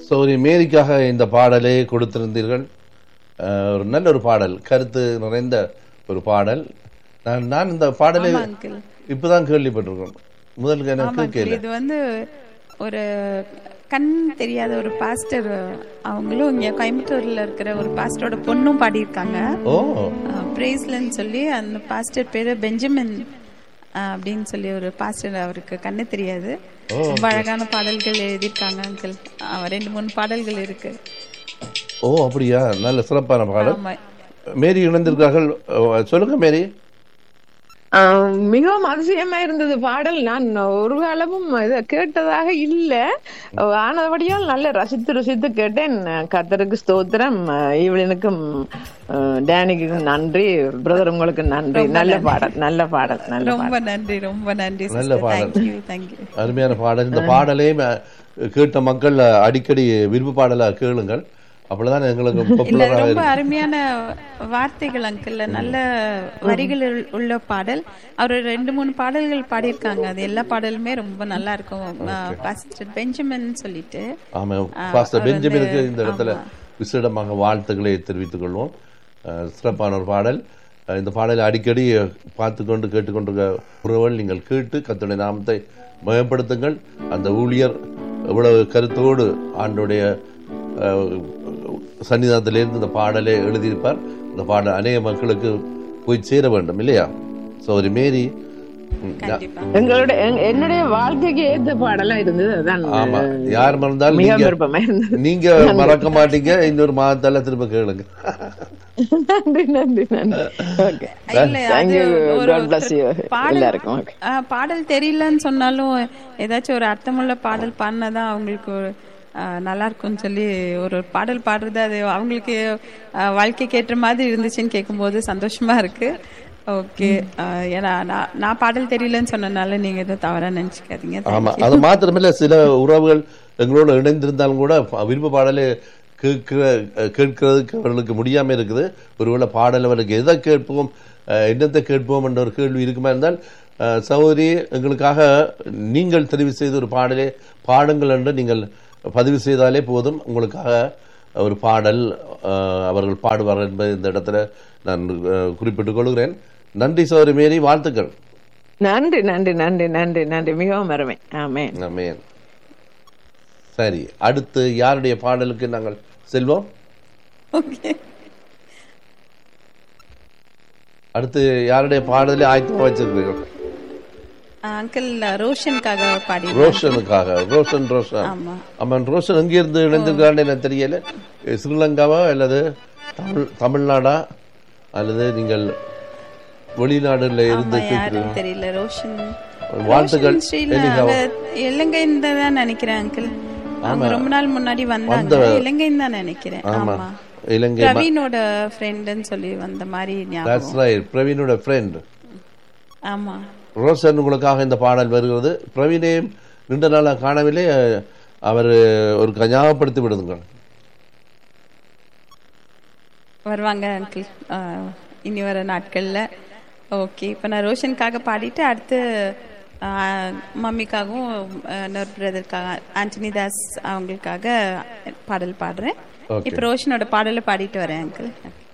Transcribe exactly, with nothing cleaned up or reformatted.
சௌரி மேரிக்காக இந்த பாடலை கொடுத்திருந்தீர்கள். ஒரு நல்ல ஒரு பாடல், கருத்து நிறைந்த ஒரு பாடல். நான் நான் இந்த பாடலை இப்பதான் கேள்விப்பட்டிருக்கேன். முதல் எனக்கு கேள்வி. இது வந்து ஒரு கண் தெரியாத ஒரு பாஸ்டர், அவங்களும் இங்க கோயம்புத்தூர்ல இருக்கிற ஒரு பாஸ்டரோட பொண்ணும் பாடியிருக்காங்க. ஓ, பிரேஸ்லன்னு சொல்லி அந்த பாஸ்டர் பேரு பெஞ்சமின் அப்படின்னு சொல்லி ஒரு பாஸ்டர். அவருக்கு கண்ணு தெரியாது. ரொம்ப அழகான பாடல்கள் எழுதியிருக்காங்க அங்கிள். ரெண்டு மூணு பாடல்கள் இருக்கு. ஓ அப்படியா, நல்ல சிறப்பான பாடல். மேரி இணைந்திருக்கார்கள், சொல்லுங்க மேரி. மிகவும் அதிசயமா இருந்தது பாடல். நான் ஒரு காலமும் இதை கேட்டதாக இல்லை, ஆனபடியால் நல்ல ரசித்து ரசித்து கேட்டேன். கர்த்தருக்கு ஸ்தோத்திரம், ஈவலினுக்கும் டேனிக்கு நன்றி, பிரதர் உங்களுக்கு நன்றி. நல்ல பாடல், நல்ல பாடல், நல்ல ரொம்ப நன்றி, ரொம்ப நன்றி. நல்ல பாடல், அருமையான பாடல். இந்த பாடலே கேட்ட மக்கள் அடிக்கடி விருப்பு பாடலா கேளுங்கள், அப்படிதான் எங்களுக்கு ரொம்ப அருமையான வார்த்தைகள் அங்கிள், நல்ல வரிகள் உள்ள பாடல். அவர் ரெண்டு மூணு பாடல்கள் பாடியிருக்காங்க, அது எல்லா பாடலுமே ரொம்ப நல்லா இருக்கும். பாஸ்டர் பெஞ்சமின் சொல்லிட்டு. ஆமா, பாஸ்டர் பெஞ்சமினுக்கு இந்த இடத்துல விசேடமாக வாழ்த்துக்களை தெரிவித்துக் கொள்வோம். சிறப்பான ஒரு பாடல். இந்த பாடலை அடிக்கடி பார்த்து கொண்டு கேட்டுக்கொண்டிருக்க உறவுகள் நீங்கள் கேட்டு கர்த்தருடைய நாமத்தை மயப்படுத்துங்கள். அந்த ஊழியர் இவ்வளவு கருத்தோடு ஆண்டுடைய சன்னிதானத்திலிருந்து இந்த பாடலை எழுதியிருப்பார். இந்த பாடல் அநேக மக்களுக்கு போய் சேர வேண்டும் இல்லையா? சௌரி மேரி எங்களுடைய என்னுடைய வாழ்க்கைக்கு ஏற்ற பாடலா இருந்தது. அதான் ஆமா, யார் மறந்தாலும் நீங்க மறக்க மாட்டீங்க. இன்னொரு மாதத்தால திரும்ப கேளுங்க. நன்றி நன்றி நன்றி. பாடல் தெரியலன்னு சொன்னாலும் ஏதாச்சும் ஒரு அர்த்தமுள்ள பாடல் பாடினாதான் அவங்களுக்கு நல்லா இருக்கும்னு சொல்லி ஒரு பாடல் பாடுறது, அது அவங்களுக்கு வாழ்க்கைக்கு ஏற்ற மாதிரி இருந்துச்சுன்னு கேட்கும்போது சந்தோஷமா இருக்கு. ஓகே, ஏன்னா நான் பாடல் தெரியலன்னு சொன்னனால நீங்க எதுவும் தவறா நினைச்சுக்காதீங்க. ஆமா, அது மாத்திரமில்ல, சில உறவுகள் எங்களோட இணைந்திருந்தாலும் கூட விருப்ப பாடலை கேட்கிற கேட்கறதுக்கு அவர்களுக்கு முடியாம இருக்குது. ஒருவேளை பாடல் அவர்களுக்கு எதை கேட்போம், என்னத்தை கேட்போம் என்ற ஒரு கேள்வி இருக்குமா இருந்தால், சௌரி எங்களுக்காக நீங்கள் தெரிவு செய்த ஒரு பாடலே பாடுங்கள் என்று நீங்கள் பதிவு செய்தாலே போதும். உங்களுக்காக ஒரு பாடல் அவர்கள் பாடுவார் என்பதை இந்த இடத்துல நான் குறிப்பிட்டுக் கொள்கிறேன். நன்றி சௌரி மேரி, வாழ்த்துக்கள். நன்றி நன்றி நன்றி நன்றி நன்றி, மிகவும் அருமை. ஆமென் ஆமென். சரி, அடுத்து யாருடைய பாடலுக்கு நாங்கள் செல்வோம்? அடுத்து யாருடைய பாடலை ஆயத்தமா வச்சிருக்கீர்கள்? அங்கிள் ரோஷனுக்காக பாடி. ரோஷனுக்காக, ரோஷன் ரோஷன் ஆமாம். ரோஷன் எங்க இருந்து இணைந்திருக்கான்னு எனக்கு தெரியல. ஸ்ரீலங்காவா அல்லது தமிழ்நாடா அல்லது நீங்கள் வெளிநாடுல இருந்து தெரியல. ரோஷன் வாழ்த்துக்கள். இலங்கைன்னு தான் நினைக்கிறேன் அங்கிள். ரொம்ப நாள் முன்னாடி வந்தாங்க, இலங்கைன்னு தான் நினைக்கிறேன். ஆமா, இலங்கை பிரவீனோட ஃப்ரெண்ட்னு சொல்லி வந்த மாதிரி ஞாபகம். That's right, பிரவீனோட friend. ஆமா, ரோஷன் உங்களுக்காக இந்த பாடல் வருகிறது. பிரவீனையும் நீண்ட நாளாக காணவில்லை, அவர் ஒரு ஞாபகப்படுத்தி விடுங்க. வருவாங்க அங்கிள் இனி வர நாட்கள்ல. ஓகே, இப்போ நான் ரோஷனுக்காக பாடிட்டு அடுத்து மம்மிக்காகவும் இன்னொரு பிரதருக்காக ஆண்டனி தாஸ் அவங்களுக்காக பாடல் பாடுறேன். இப்போ ரோஷனோட பாடலை பாடிட்டு வரேன் அங்கிள்.